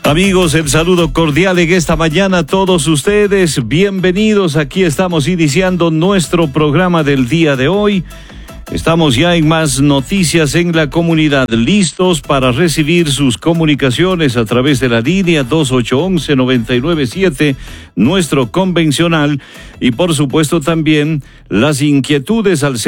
Amigos, el saludo cordial en esta mañana a todos ustedes. Bienvenidos. Aquí estamos iniciando nuestro programa del día de hoy. Estamos ya en más noticias en la comunidad, listos para recibir sus comunicaciones a través de la línea 2811-997, nuestro convencional, y por supuesto también las inquietudes al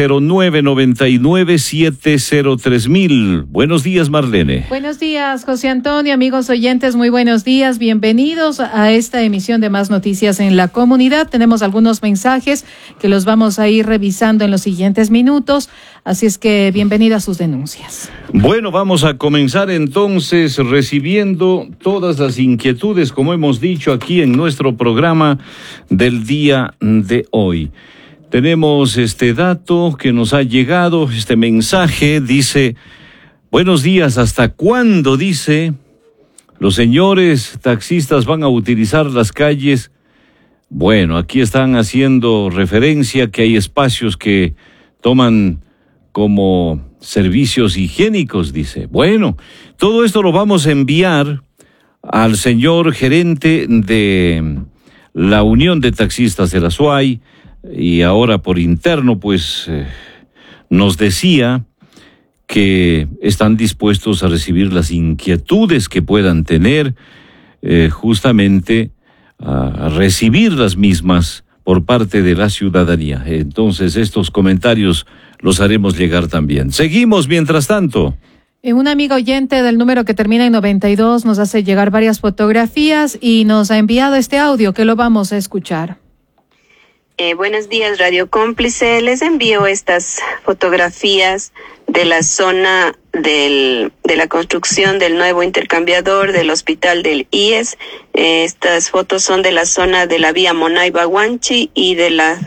0999-703,000. Buenos días, Marlene. Buenos días, José Antonio, amigos oyentes, muy buenos días, bienvenidos a esta emisión de Más Noticias en la Comunidad. Tenemos algunos mensajes que los vamos a ir revisando en los siguientes minutos. Así es que bienvenidas sus denuncias. Bueno, vamos a comenzar entonces recibiendo todas las inquietudes, como hemos dicho aquí en nuestro programa del día de hoy. Tenemos este dato que nos ha llegado, este mensaje, dice: buenos días, ¿hasta cuándo, dice, los señores taxistas van a utilizar las calles? Bueno, aquí están haciendo referencia que hay espacios que toman como servicios higiénicos, dice. Bueno, todo esto lo vamos a enviar al señor gerente de la Unión de Taxistas de la SUAY, y ahora por interno pues nos decía que están dispuestos a recibir las inquietudes que puedan tener, justamente a recibir las mismas por parte de la ciudadanía. Entonces estos comentarios los haremos llegar también. Seguimos mientras tanto. Un amigo oyente del número que termina en 92 nos hace llegar varias fotografías y nos ha enviado este audio que lo vamos a escuchar. Buenos días, Radio Cómplice. Les envío estas fotografías de la zona de la construcción del nuevo intercambiador del hospital del IES. Estas fotos son de la zona de la vía Monaiba-Huanchi y de la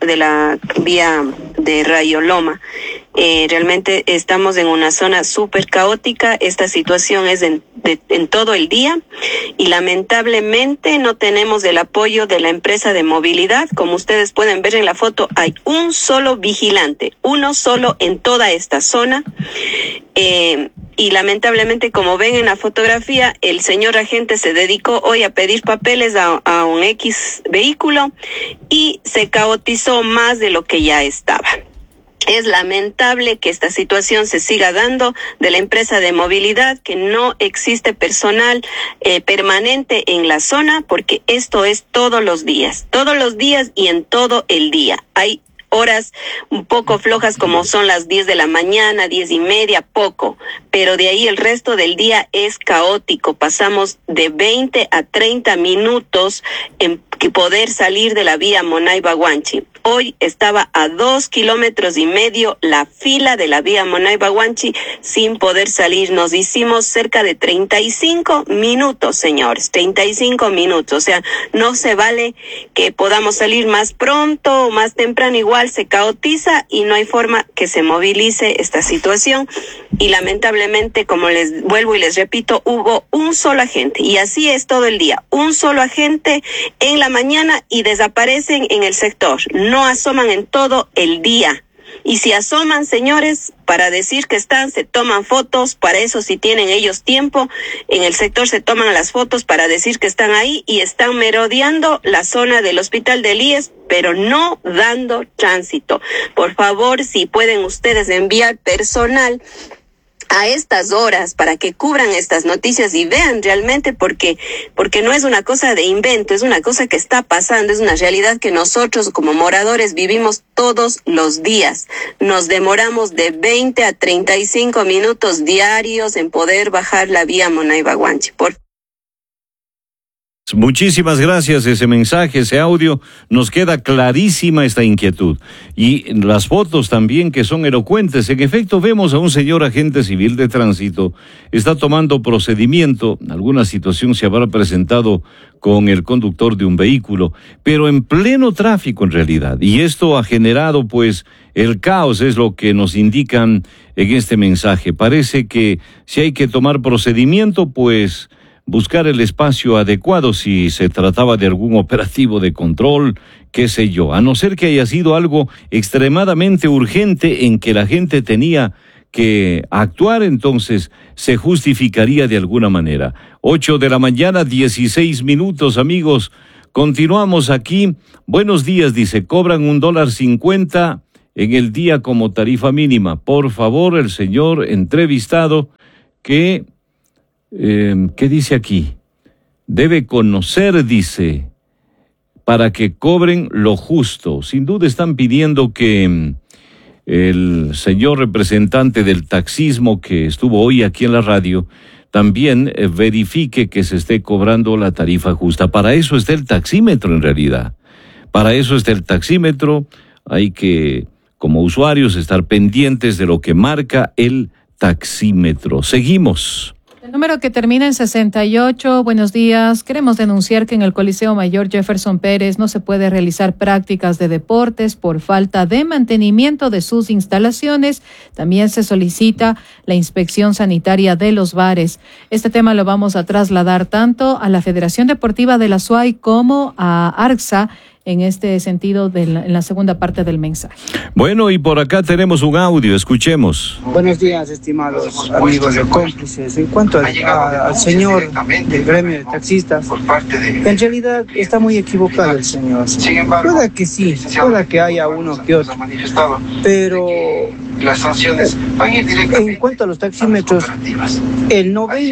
vía de Rayo Loma. Realmente estamos en una zona súper caótica. Esta situación es en todo el día y lamentablemente no tenemos el apoyo de la empresa de movilidad. Como ustedes pueden ver en la foto, hay un solo vigilante, uno solo en toda esta zona. Y lamentablemente, como ven en la fotografía, el señor agente se dedicó hoy a pedir papeles a un X vehículo y se caotizó más de lo que ya estaba. Es lamentable que esta situación se siga dando de la empresa de movilidad, que no existe personal permanente en la zona, porque esto es todos los días y en todo el día. Hay horas un poco flojas como son las 10 de la mañana, 10:30, poco, pero de ahí el resto del día es caótico. Pasamos de 20 a 30 minutos en poder salir de la vía Monaiba-Huanchi. Hoy estaba a 2,5 kilómetros la fila de la vía Monaiba-Huanchi sin poder salir. Nos hicimos cerca de 35 minutos, señores, 35 minutos. O sea, no se vale que podamos salir más pronto o más temprano, igual se caotiza y no hay forma que se movilice esta situación. Y lamentablemente, como les vuelvo y les repito, hubo un solo agente, y así es todo el día, un solo agente en la mañana y desaparecen en el sector. No asoman en todo el día. Y si asoman, señores, para decir que están, se toman fotos. Para eso, si tienen ellos tiempo, en el sector se toman las fotos para decir que están ahí y están merodeando la zona del hospital del IES, pero no dando tránsito. Por favor, si pueden ustedes enviar personal a estas horas para que cubran estas noticias y vean realmente, porque no es una cosa de invento, es una cosa que está pasando, es una realidad que nosotros como moradores vivimos todos los días. Nos demoramos de 20 a 35 minutos diarios en poder bajar la vía Monaiba-Huanchi. Muchísimas gracias, ese mensaje, ese audio, nos queda clarísima esta inquietud. Y las fotos también, que son elocuentes. En efecto, vemos a un señor agente civil de tránsito, está tomando procedimiento. Alguna situación se habrá presentado con el conductor de un vehículo, pero en pleno tráfico en realidad. Y esto ha generado pues el caos, es lo que nos indican en este mensaje. Parece que si hay que tomar procedimiento, pues buscar el espacio adecuado si se trataba de algún operativo de control, qué sé yo, a no ser que haya sido algo extremadamente urgente en que la gente tenía que actuar, entonces se justificaría de alguna manera. 8:16 a.m, amigos. Continuamos aquí. Buenos días, dice, cobran $1.50 en el día como tarifa mínima. Por favor, el señor entrevistado, ¿qué dice aquí? Debe conocer, dice, para que cobren lo justo. Sin duda están pidiendo que el señor representante del taxismo que estuvo hoy aquí en la radio también verifique que se esté cobrando la tarifa justa. Para eso está el taxímetro en realidad. Para eso está el taxímetro. Hay que, como usuarios, estar pendientes de lo que marca el taxímetro. Seguimos. El número que termina en 68, buenos días. Queremos denunciar que en el Coliseo Mayor Jefferson Pérez no se puede realizar prácticas de deportes por falta de mantenimiento de sus instalaciones. También se solicita la inspección sanitaria de los bares. Este tema lo vamos a trasladar tanto a la Federación Deportiva de la SUAY como a ARCSA, en este sentido en la segunda parte del mensaje. Bueno, y por acá tenemos un audio, escuchemos. Buenos días, estimados amigos de Cómplices. En cuanto al señor del gremio de taxistas, en realidad está muy equivocado el señor. Puede que sí, puede que haya uno que otro, pero las sanciones van a ir directamente. En cuanto a los taxímetros, el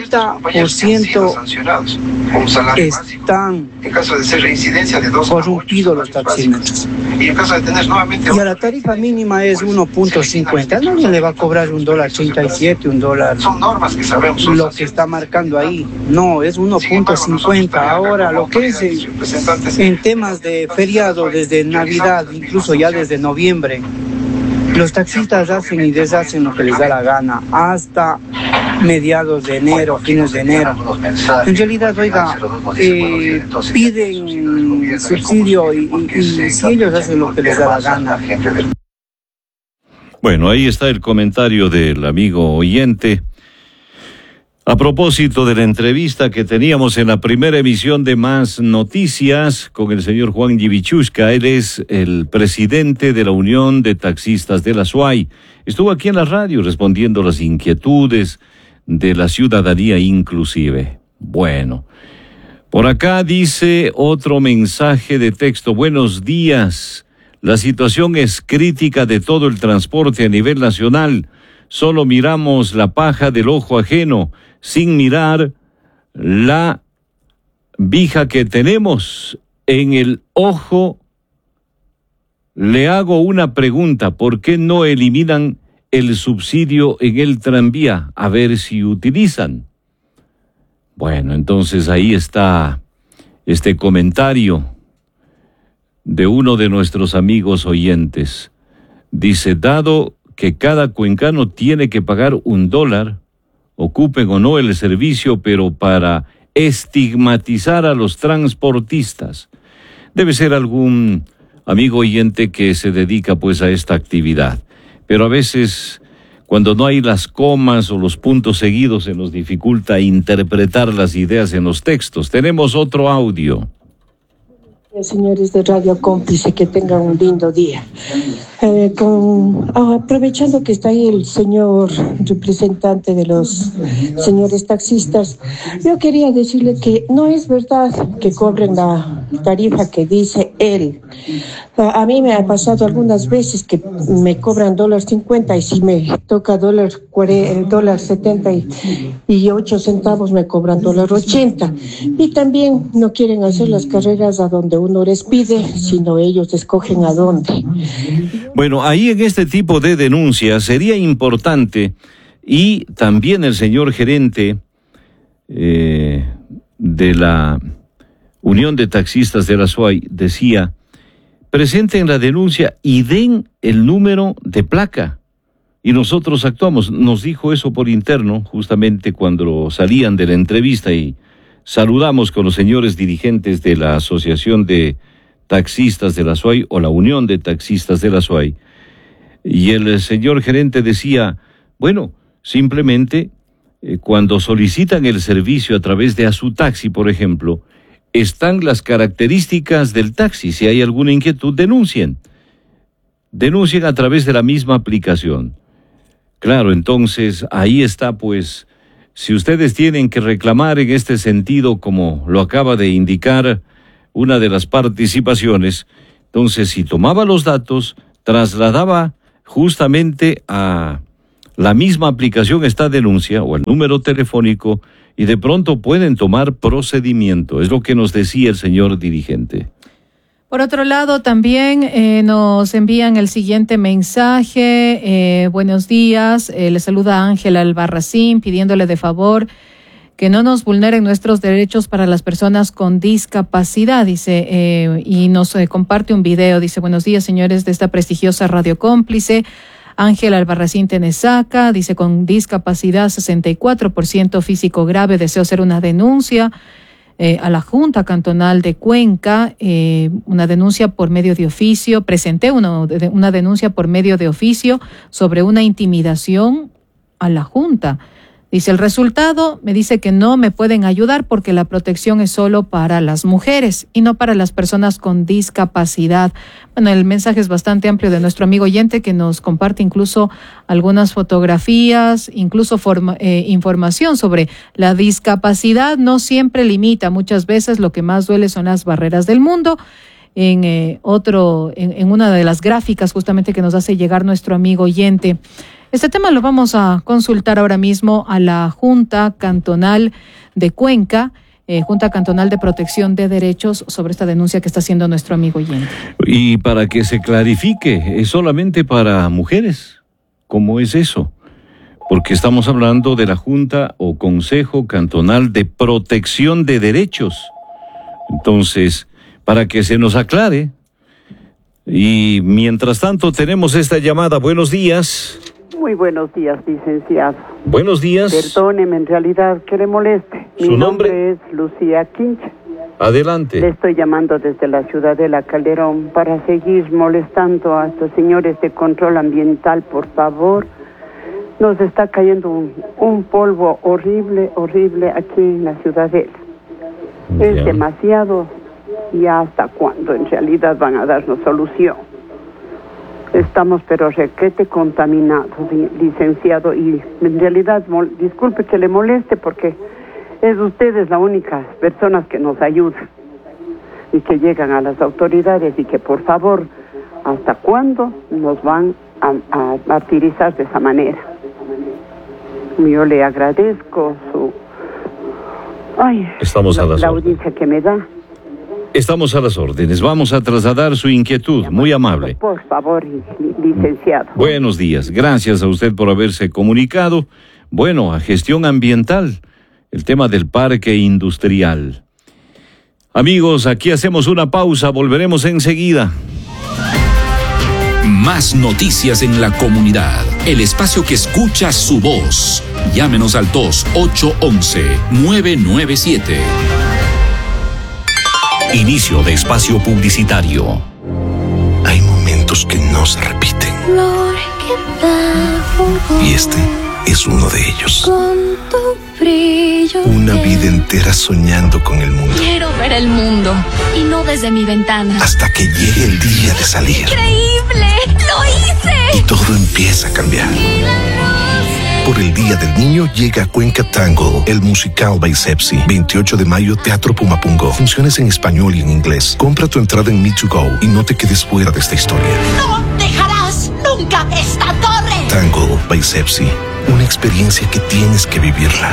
90% están en caso de ser reincidencia de 2 corrompidos los taxímetros. Y en caso de tener nuevamente. Y a la tarifa mínima es 1.50. Nadie le va a cobrar $1.37, $1. Son normas que sabemos. Lo que está marcando ahí. No, es 1.50. Ahora, lo que es en temas de feriado, desde Navidad, incluso ya desde noviembre, los taxistas hacen y deshacen lo que les da la gana hasta mediados de enero, fines de enero. En realidad, oiga, piden subsidio y si ellos hacen lo que les da la gana. Bueno, ahí está el comentario del amigo oyente. A propósito de la entrevista que teníamos en la primera emisión de Más Noticias con el señor Juan Yivichushka, él es el presidente de la Unión de Taxistas de la SUAY. Estuvo aquí en la radio respondiendo las inquietudes de la ciudadanía inclusive. Bueno, por acá dice otro mensaje de texto. Buenos días. La situación es crítica de todo el transporte a nivel nacional. Solo miramos la paja del ojo ajeno, sin mirar la vija que tenemos en el ojo. Le hago una pregunta, ¿por qué no eliminan el subsidio en el tranvía? A ver si utilizan. Bueno, entonces ahí está este comentario de uno de nuestros amigos oyentes. Dice, dado que cada cuencano tiene que pagar $1, ocupen o no el servicio, pero para estigmatizar a los transportistas. Debe ser algún amigo oyente que se dedica pues a esta actividad. Pero a veces, cuando no hay las comas o los puntos seguidos, se nos dificulta interpretar las ideas en los textos. Tenemos otro audio. Señores de Radio Cómplice, que tengan un lindo día. Aprovechando que está ahí el señor representante de los señores taxistas, yo quería decirle que no es verdad que cobren la tarifa que dice él. A mí me ha pasado algunas veces que me cobran $1.50 y si me toca $1.78 me cobran $1.80. Y también no quieren hacer las carreras a donde uno les pide, sino ellos escogen a dónde. Bueno, ahí en este tipo de denuncias sería importante, y también el señor gerente de la Unión de Taxistas de la SUAY decía, presenten la denuncia y den el número de placa. Y nosotros actuamos. Nos dijo eso por interno, justamente cuando salían de la entrevista, y saludamos con los señores dirigentes de la Asociación de Taxistas de la SUAY o la Unión de Taxistas de la SUAY. Y el señor gerente decía, bueno, simplemente cuando solicitan el servicio a través de Azutaxi, por ejemplo, están las características del taxi. Si hay alguna inquietud, denuncien a través de la misma aplicación. Claro, entonces ahí está, pues, si ustedes tienen que reclamar en este sentido, como lo acaba de indicar una de las participaciones, entonces si tomaba los datos, trasladaba justamente a la misma aplicación esta denuncia o el número telefónico y de pronto pueden tomar procedimiento. Es lo que nos decía el señor dirigente. Por otro lado, también nos envían el siguiente mensaje. Buenos días, le saluda Ángela Albarracín pidiéndole de favor que no nos vulneren nuestros derechos para las personas con discapacidad, dice, y nos comparte un video. Dice, buenos días, señores de esta prestigiosa Radio Cómplice. Ángela Albarracín Tenesaca, dice, con discapacidad 64% físico grave, deseo hacer una denuncia a la Junta Cantonal de Cuenca, una denuncia por medio de oficio. Presenté una denuncia por medio de oficio sobre una intimidación a la Junta. Dice, el resultado me dice que no me pueden ayudar porque la protección es solo para las mujeres y no para las personas con discapacidad. Bueno, el mensaje es bastante amplio de nuestro amigo oyente que nos comparte incluso algunas fotografías, incluso información sobre la discapacidad. No siempre limita, muchas veces lo que más duele son las barreras del mundo. En una de las gráficas justamente que nos hace llegar nuestro amigo oyente. Este tema lo vamos a consultar ahora mismo a la Junta Cantonal de Cuenca, Junta Cantonal de Protección de Derechos, sobre esta denuncia que está haciendo nuestro amigo oyente. Y para que se clarifique, ¿es solamente para mujeres? ¿Cómo es eso? Porque estamos hablando de la Junta o Consejo Cantonal de Protección de Derechos. Entonces, para que se nos aclare. Y mientras tanto tenemos esta llamada. Buenos días. Muy buenos días, licenciado. Buenos días. Perdóneme, en realidad, que le moleste. Mi nombre es Lucía Quincha. Adelante. Le estoy llamando desde la Ciudadela Calderón para seguir molestando a estos señores de control ambiental, por favor. Nos está cayendo un polvo horrible, horrible aquí en la Ciudadela. Ya. Es demasiado. ¿Y hasta cuándo en realidad van a darnos solución? Estamos pero requete contaminados, licenciado, y en realidad, disculpe que le moleste porque es ustedes la única personas que nos ayudan y que llegan a las autoridades y que por favor, ¿hasta cuándo nos van a martirizar de esa manera? Yo le agradezco la audiencia que me da. Estamos a las órdenes. Vamos a trasladar su inquietud. Muy amable. Por favor, licenciado. Buenos días. Gracias a usted por haberse comunicado. Bueno, a gestión ambiental, el tema del parque industrial. Amigos, aquí hacemos una pausa. Volveremos enseguida. Más noticias en la comunidad. El espacio que escucha su voz. Llámenos al 2811-997. Inicio de espacio publicitario. Hay momentos que no se repiten. Y este es uno de ellos. Con tu brillo. Una vida entera soñando con el mundo. Quiero ver el mundo y no desde mi ventana. Hasta que llegue el día de salir. ¡Increíble! ¡Lo hice! Y todo empieza a cambiar. Por el Día del Niño llega a Cuenca Tango, el musical by Sepsi. 28 de mayo, Teatro Pumapungo. Funciones en español y en inglés. Compra tu entrada en Me2Go y no te quedes fuera de esta historia. ¡No dejarás nunca esta torre! Tango by Sepsi. Una experiencia que tienes que vivirla.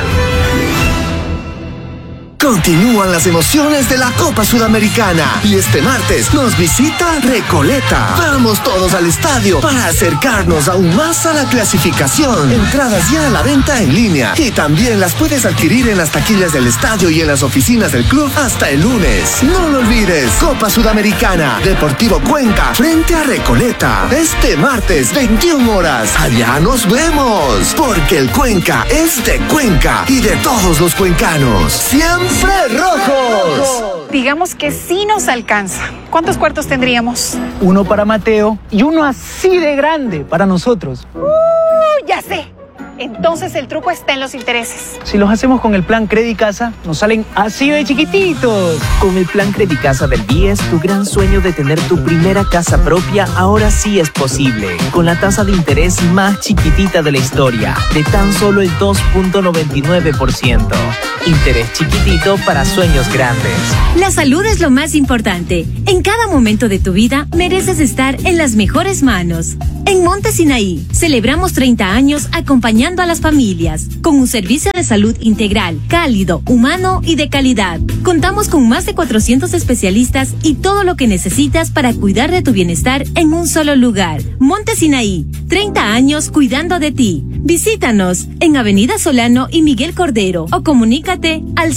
Continúan las emociones de la Copa Sudamericana y este martes nos visita Recoleta. Vamos todos al estadio para acercarnos aún más a la clasificación. Entradas ya a la venta en línea y también las puedes adquirir en las taquillas del estadio y en las oficinas del club hasta el lunes. No lo olvides, Copa Sudamericana, Deportivo Cuenca frente a Recoleta. Este martes, 21 horas. Allá nos vemos, porque el Cuenca es de Cuenca y de todos los cuencanos. ¡Siempre rojos! Digamos que sí nos alcanza. ¿Cuántos cuartos tendríamos? Uno para Mateo y uno así de grande para nosotros. Ya sé. Entonces el truco está en los intereses. Si los hacemos con el plan Credicasa, nos salen así de chiquititos. Con el plan Credicasa del BIES, tu gran sueño de tener tu primera casa propia ahora sí es posible. Con la tasa de interés más chiquitita de la historia, de tan solo el 2.99%. Interés chiquitito para sueños grandes. La salud es lo más importante. En cada momento de tu vida mereces estar en las mejores manos. En Monte Sinaí celebramos 30 años acompañando a las familias con un servicio de salud integral, cálido, humano y de calidad. Contamos con más de 400 especialistas y todo lo que necesitas para cuidar de tu bienestar en un solo lugar. Monte Sinaí, 30 años cuidando de ti. Visítanos en Avenida Solano y Miguel Cordero o comunícate al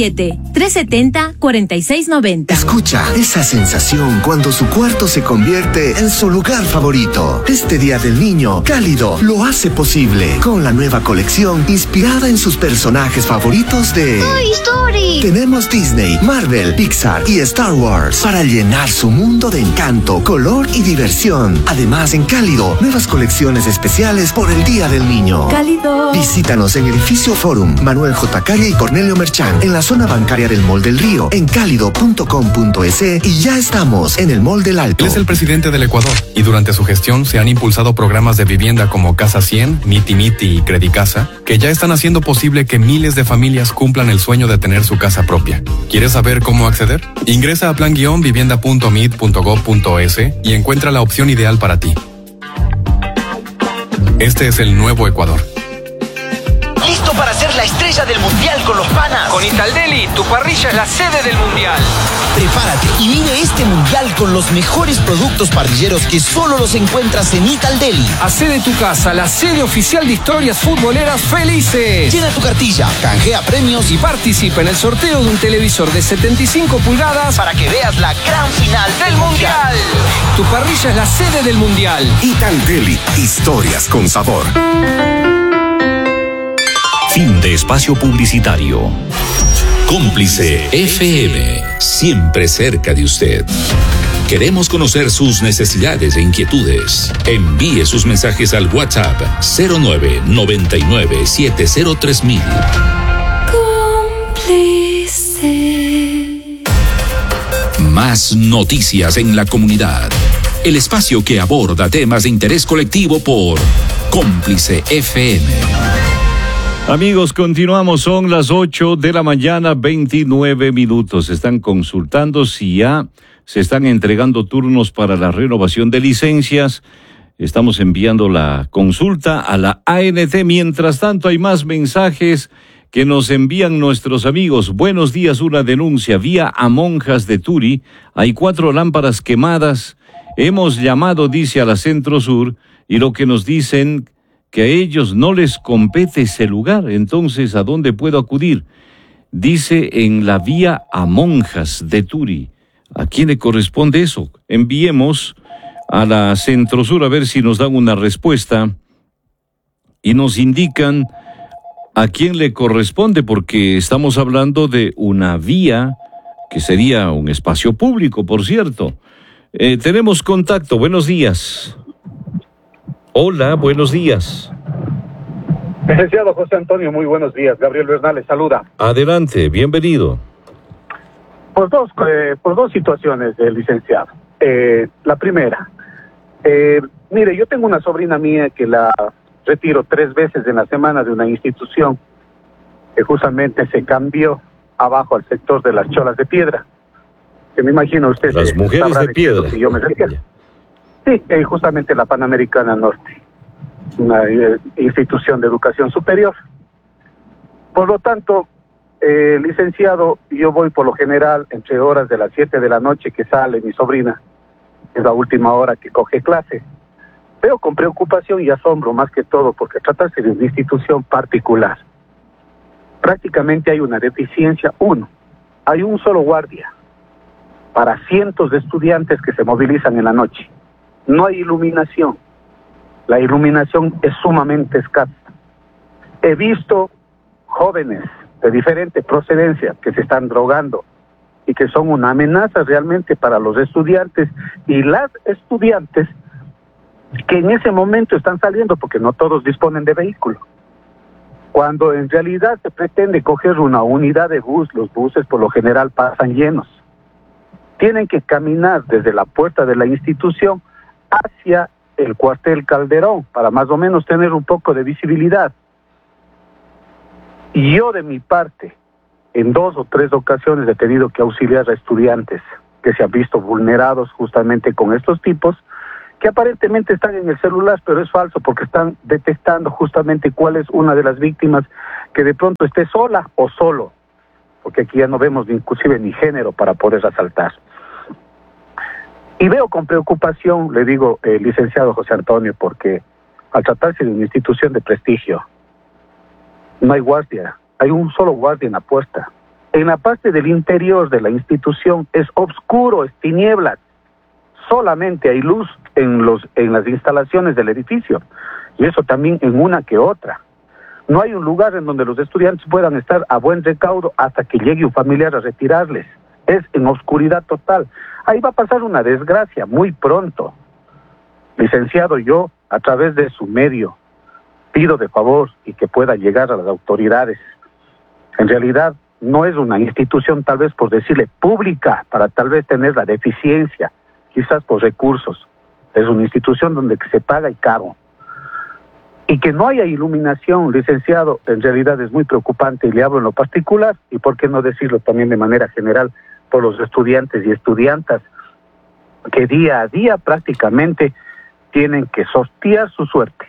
07-370-4690. Escucha esa sensación cuando su cuarto se convierte en su lugar favorito. Este Día del Niño, Cálido lo hace posible con la nueva colección inspirada en sus personajes favoritos de Toy Story. Tenemos Disney, Marvel, Pixar y Star Wars para llenar su mundo de encanto, color y diversión. Además, en Cálido, nuevas colecciones especiales por el Día del Niño. Cálido. Visítanos en Edificio Forum, Manuel J. Calle y Cornelio Merchán, en la zona bancaria del Mall del Río, en cálido.com.es y ya estamos en el Mall del Alto. Él es el presidente del Ecuador y durante su gestión se han impulsado programas de vivienda como Casa 100, Miti Miti y Credicasa, que ya están haciendo posible que miles de familias cumplan el sueño de tener su casa propia. ¿Quieres saber cómo acceder? Ingresa a plan-vivienda.mit.gov.es y encuentra la opción ideal para ti. Este es el nuevo Ecuador. ¿Listo para ser la estrella del mundial con los panas? Con Italdeli, tu parrilla es la sede del mundial. Prepárate y vive este mundial con los mejores productos parrilleros que solo los encuentras en Italdeli. Hacé de tu casa la sede oficial de historias futboleras felices. Llena tu cartilla, canjea premios y participa en el sorteo de un televisor de 75 pulgadas para que veas la gran final del mundial. Tu parrilla es la sede del mundial. Italdeli, historias con sabor. Fin de espacio publicitario. Cómplice FM, siempre cerca de usted. Queremos conocer sus necesidades e inquietudes. Envíe sus mensajes al WhatsApp 0999-703000. Cómplice. Más noticias en la comunidad. El espacio que aborda temas de interés colectivo por Cómplice FM. Amigos, continuamos, son las 8 de la mañana, 29 minutos. Están consultando si ya se están entregando turnos para la renovación de licencias. Estamos enviando la consulta a la ANT. Mientras tanto, hay más mensajes que nos envían nuestros amigos. Buenos días, una denuncia vía a Monjas de Turi. Hay 4 lámparas quemadas. Hemos llamado, dice, a la Centro Sur, y lo que nos dicen que a ellos no les compete ese lugar. Entonces, ¿a dónde puedo acudir? Dice en la vía a Monjas de Turi. ¿A quién le corresponde eso? Enviemos a la Centro Sur a ver si nos dan una respuesta y nos indican a quién le corresponde, porque estamos hablando de una vía que sería un espacio público, por cierto. Tenemos contacto. Buenos días. Hola, buenos días. Licenciado José Antonio, muy buenos días. Gabriel Bernal les saluda. Adelante, bienvenido. Por dos situaciones, licenciado. La primera, mire, yo tengo una sobrina mía que la retiro 3 veces en la semana de una institución que justamente se cambió abajo al sector de las cholas de piedra. Que me imagino usted... Las mujeres de piedra. Si yo me refiero. Sí, justamente la Panamericana Norte, una institución de educación superior. Por lo tanto, licenciado, yo voy por lo general entre horas de las 7 de la noche que sale mi sobrina, es la última hora que coge clase. Veo con preocupación y asombro más que todo porque tratarse de una institución particular. Prácticamente hay una deficiencia. Hay un solo guardia para cientos de estudiantes que se movilizan en la noche. No hay iluminación. La iluminación es sumamente escasa. He visto jóvenes de diferente procedencia que se están drogando y que son una amenaza realmente para los estudiantes y las estudiantes que en ese momento están saliendo porque no todos disponen de vehículo. cuando en realidad se pretende coger una unidad de bus, los buses por lo general pasan llenos. Tienen que caminar desde la puerta de la institución hacia el cuartel Calderón para más o menos tener un poco de visibilidad. Y yo de mi parte, en 2 o 3 ocasiones he tenido que auxiliar a estudiantes que se han visto vulnerados justamente con estos tipos, que aparentemente están en el celular, pero es falso porque están detectando justamente cuál es una de las víctimas que de pronto esté sola o solo, porque aquí ya no vemos inclusive ni género para poder asaltar. Y veo con preocupación, le digo, licenciado José Antonio, porque al tratarse de una institución de prestigio, no hay guardia, hay un solo guardia en la puerta. En la parte del interior de la institución es oscuro, es tinieblas. Solamente hay luz en las instalaciones del edificio, y eso también en una que otra. No hay un lugar en donde los estudiantes puedan estar a buen recaudo hasta que llegue un familiar a retirarles. Es en oscuridad total. Ahí va a pasar una desgracia muy pronto. Licenciado, yo, a través de su medio, pido de favor y que pueda llegar a las autoridades. En realidad, no es una institución, tal vez por decirle pública, para tal vez tener la deficiencia, quizás por recursos. Es una institución donde se paga y caro. Y que no haya iluminación, licenciado, en realidad es muy preocupante, y le hablo en lo particular, y por qué no decirlo también de manera general, por los estudiantes y estudiantas que día a día prácticamente tienen que sortear su suerte.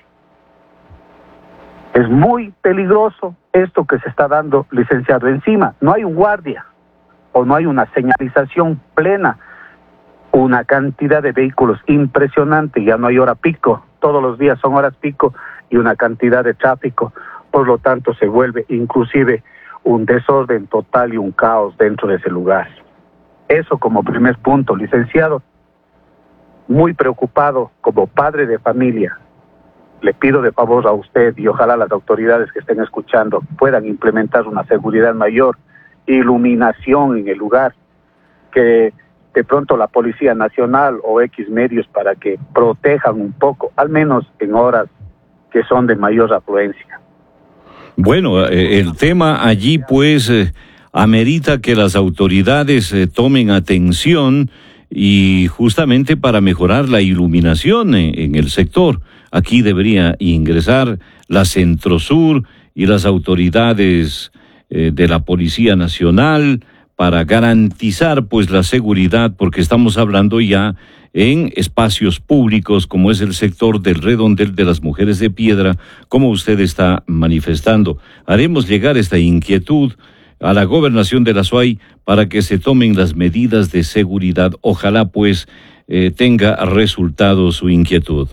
Es muy peligroso esto que se está dando, licenciado. Encima, no hay un guardia o no hay una señalización plena, una cantidad de vehículos impresionante, ya no hay hora pico, todos los días son horas pico y una cantidad de tráfico, por lo tanto se vuelve inclusive un desorden total y un caos dentro de ese lugar. Eso como primer punto, licenciado. Muy preocupado como padre de familia. Le pido de favor a usted y ojalá las autoridades que estén escuchando puedan implementar una seguridad mayor, iluminación en el lugar, que de pronto la Policía Nacional o X medios para que protejan un poco, al menos en horas que son de mayor afluencia. Bueno, el tema allí pues amerita que las autoridades tomen atención y justamente para mejorar la iluminación en el sector. Aquí debería ingresar la Centrosur y las autoridades de la Policía Nacional para garantizar pues la seguridad, porque estamos hablando ya en espacios públicos como es el sector del Redondel de las Mujeres de Piedra, como usted está manifestando. Haremos llegar esta inquietud a la Gobernación de la SUAY para que se tomen las medidas de seguridad. Ojalá pues tenga resultado su inquietud.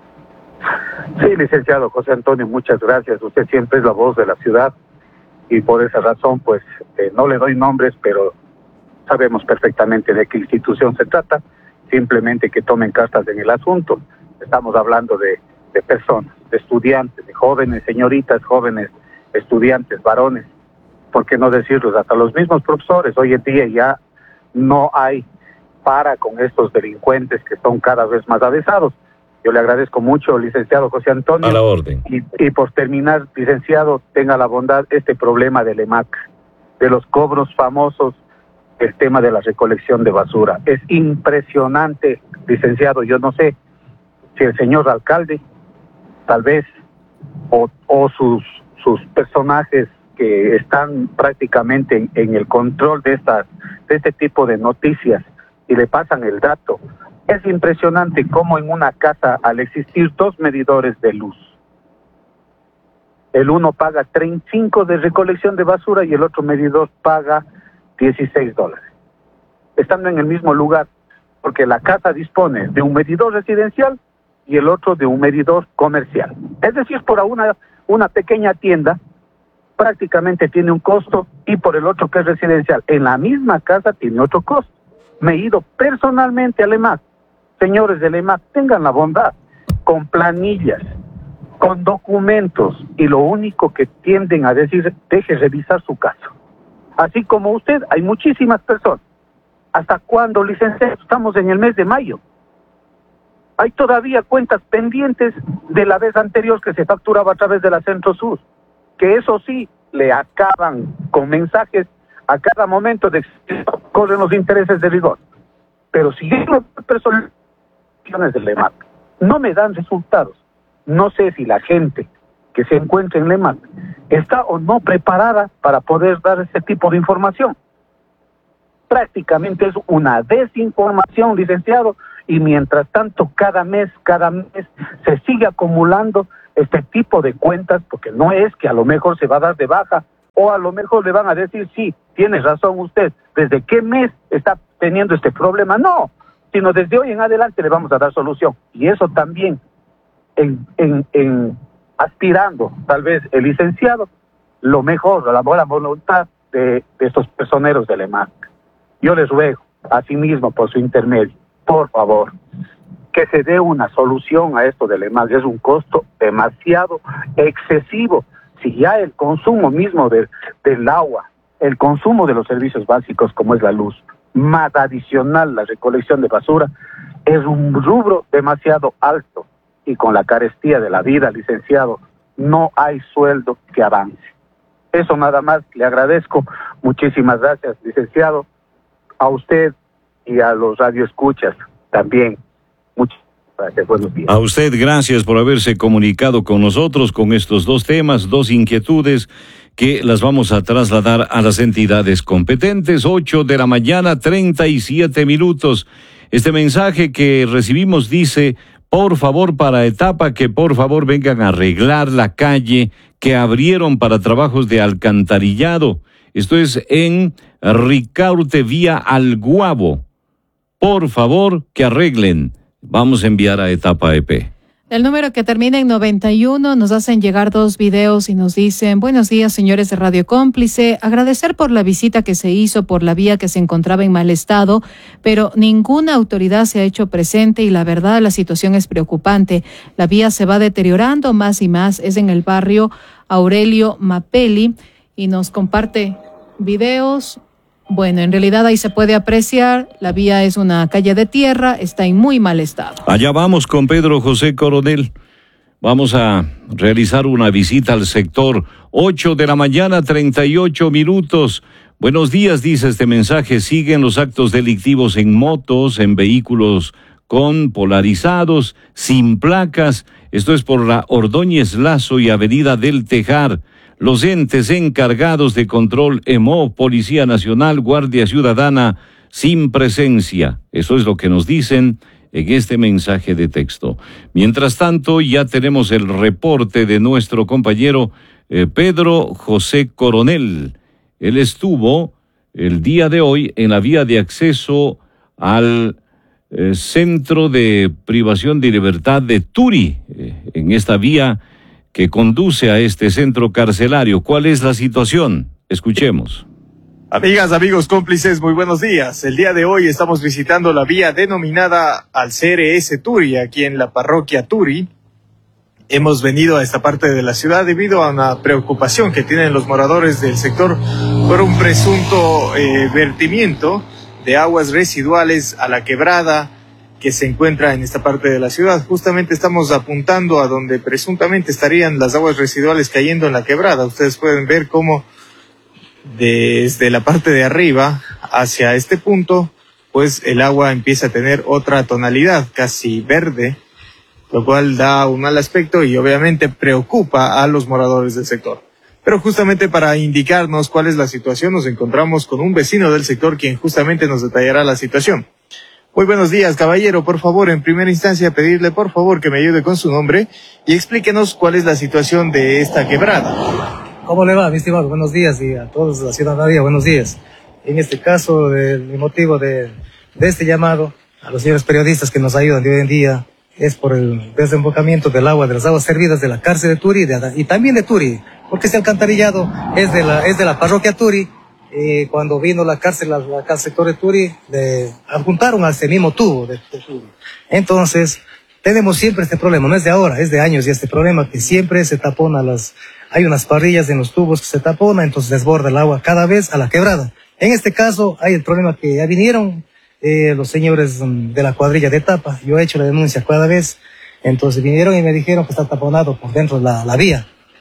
Sí, licenciado José Antonio, muchas gracias. Usted siempre es la voz de la ciudad y por esa razón pues no le doy nombres, pero sabemos perfectamente de qué institución se trata. Simplemente que tomen cartas en el asunto. Estamos hablando de personas, de estudiantes, de jóvenes, señoritas, jóvenes, estudiantes, varones. ¿Por qué no decirlos? Hasta los mismos profesores. Hoy en día ya no hay para con estos delincuentes que son cada vez más avesados. Yo le agradezco mucho, licenciado José Antonio. A la orden. Y por terminar, licenciado, tenga la bondad, este problema del EMAC, de los cobros famosos, el tema de la recolección de basura. Es impresionante, licenciado. Yo no sé si el señor alcalde, tal vez, o sus personajes que están prácticamente en el control de este tipo de noticias y le pasan el dato. Es impresionante cómo en una casa, al existir 2 medidores de luz, el uno paga 35 de recolección de basura y el otro medidor paga $16. Estando en el mismo lugar, porque la casa dispone de un medidor residencial y el otro de un medidor comercial. Es decir, por una pequeña tienda prácticamente tiene un costo y por el otro que es residencial, en la misma casa tiene otro costo. Me he ido personalmente al EMAC. Señores del EMAC, tengan la bondad, con planillas, con documentos, y lo único que tienden a decir, deje revisar su caso. Así como usted, hay muchísimas personas. ¿Hasta cuándo, licenciado? Estamos en el mes de mayo. Hay todavía cuentas pendientes de la vez anterior que se facturaba a través de la Centrosur. que eso sí, le acaban con mensajes a cada momento de que corren los intereses de rigor. Pero si yo no personas del EMAC no me dan resultados, no sé si la gente que se encuentra en el EMAC está o no preparada para poder dar ese tipo de información. Prácticamente es una desinformación, licenciado, y mientras tanto cada mes se sigue acumulando este tipo de cuentas, porque no es que a lo mejor se va a dar de baja, o a lo mejor le van a decir, sí, tiene razón usted, ¿desde qué mes está teniendo este problema? No, sino desde hoy en adelante le vamos a dar solución. Y eso también, en aspirando, tal vez el licenciado, lo mejor, la buena voluntad de estos personeros del EMAC. Yo les ruego, asimismo, por su intermedio, por favor, que se dé una solución a esto del EMAC. Es un costo demasiado excesivo. Si ya el consumo mismo del agua, el consumo de los servicios básicos como es la luz, más adicional la recolección de basura, es un rubro demasiado alto, y con la carestía de la vida, licenciado, no hay sueldo que avance. Eso nada más, le agradezco. Muchísimas gracias, licenciado, a usted y a los radioescuchas también. Muchas gracias, buenos días. A usted, gracias por haberse comunicado con nosotros con estos dos temas, dos inquietudes que las vamos a trasladar a las entidades competentes. 8:37 a.m. Este mensaje que recibimos dice: por favor, para Etapa, que por favor vengan a arreglar la calle que abrieron para trabajos de alcantarillado. Esto es en Ricaurte, vía Alguabo. Por favor, que arreglen. Vamos a enviar a Etapa EP. El número que termina en 91 nos hacen llegar 2 videos y nos dicen: buenos días, señores de Radio Cómplice, agradecer por la visita que se hizo por la vía que se encontraba en mal estado, pero ninguna autoridad se ha hecho presente y la verdad la situación es preocupante. La vía se va deteriorando más y más, es en el barrio Aurelio Mapelli y nos comparte videos. Bueno, en realidad ahí se puede apreciar, la vía es una calle de tierra, está en muy mal estado. Allá vamos con Pedro José Coronel. Vamos a realizar una visita al sector. 8:38 a.m. Buenos días, dice este mensaje. Siguen los actos delictivos en motos, en vehículos con polarizados, sin placas. Esto es por la Ordóñez Lazo y Avenida del Tejar. Los entes encargados de control EMO, Policía Nacional, Guardia Ciudadana, sin presencia. Eso es lo que nos dicen en este mensaje de texto. Mientras tanto, ya tenemos el reporte de nuestro compañero Pedro José Coronel. Él estuvo el día de hoy en la vía de acceso al Centro de Privación de Libertad de Turi, en esta vía que conduce a este centro carcelario. ¿Cuál es la situación? Escuchemos. Amigas, amigos cómplices, muy buenos días. El día de hoy estamos visitando la vía denominada al CRS Turi, aquí en la parroquia Turi. Hemos venido a esta parte de la ciudad debido a una preocupación que tienen los moradores del sector por un presunto vertimiento de aguas residuales a la quebrada que se encuentra en esta parte de la ciudad. Justamente estamos apuntando a donde presuntamente estarían las aguas residuales cayendo en la quebrada. Ustedes pueden ver cómo desde la parte de arriba hacia este punto, pues el agua empieza a tener otra tonalidad, casi verde, lo cual da un mal aspecto y obviamente preocupa a los moradores del sector. Pero justamente para indicarnos cuál es la situación, nos encontramos con un vecino del sector quien justamente nos detallará la situación. Muy buenos días, caballero. Por favor, en primera instancia, pedirle por favor que me ayude con su nombre y explíquenos cuál es la situación de esta quebrada. ¿Cómo le va, mi estimado? Buenos días, y a todos la ciudadanía, buenos días. En este caso, el motivo de este llamado a los señores periodistas que nos ayudan de hoy en día es por el desembocamiento del agua, de las aguas servidas de la cárcel de Turi y también de Turi, porque este alcantarillado es de la parroquia Turi. Cuando vino la cárcel al sector de Turi, le adjuntaron a este mismo tubo de Turi. Entonces, tenemos siempre este problema, no es de ahora, es de años, y este problema que siempre se tapona hay unas parrillas en los tubos que se tapona, entonces desborda el agua cada vez a la quebrada. En este caso, hay el problema que ya vinieron los señores de la cuadrilla de Etapa. Yo he hecho la denuncia cada vez, entonces vinieron y me dijeron que está taponado por dentro de la vía.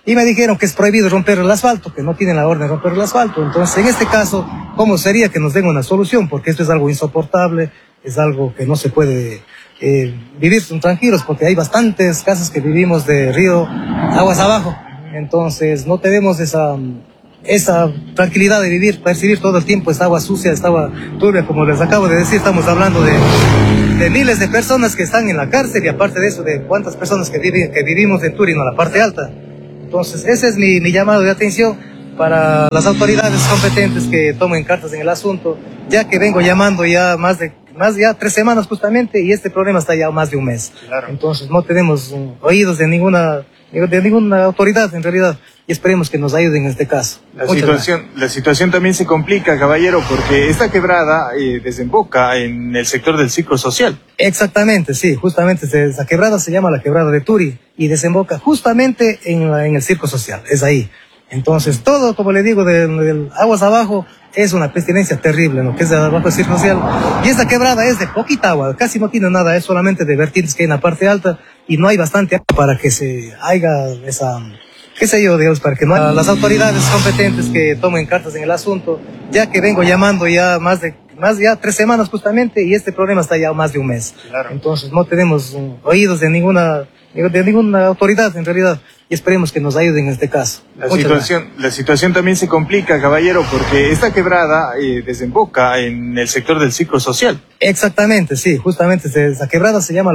y me dijeron que es prohibido romper el asfalto, que no tienen la orden de romper el asfalto. Entonces, en este caso, ¿cómo sería que nos den una solución? Porque esto es algo insoportable, es algo que no se puede vivir tranquilos, porque hay bastantes casas que vivimos de río aguas abajo. Entonces, no tenemos esa tranquilidad de vivir, percibir todo el tiempo esta agua sucia, esta agua turbia, como les acabo de decir. Estamos hablando de miles de personas que están en la cárcel, y aparte de eso, de cuántas personas que vivimos en Turi, en la parte alta. Entonces, ese es mi llamado de atención para las autoridades competentes que tomen cartas en el asunto, ya que vengo llamando ya más de 3 semanas justamente, y este problema está ya más de un mes. Claro. Entonces, no tenemos oídos de ninguna autoridad en realidad, y esperemos que nos ayuden en este caso. La situación también se complica, caballero, porque esta quebrada desemboca en el sector del ciclo social. Exactamente, sí, justamente esa quebrada se llama la quebrada de Turi y desemboca justamente en el circo social, es ahí. Entonces, todo, como le digo, de aguas abajo es una pestilencia terrible, lo que es de abajo del circo social. Y esta quebrada es de poquita agua, casi no tiene nada, es solamente de vertientes que hay en la parte alta, y no hay bastante agua para que se haga esa, qué sé yo, Dios, para que no haya las autoridades competentes que tomen cartas en el asunto, ya que vengo llamando ya más de 3 semanas justamente, y este problema está ya más de un mes. Claro. Entonces, no tenemos oídos de ninguna autoridad en realidad, y esperemos que nos ayuden en este caso. La situación también se complica, caballero, porque esta quebrada desemboca en el sector del ciclo social. Exactamente, sí, justamente esa quebrada se llama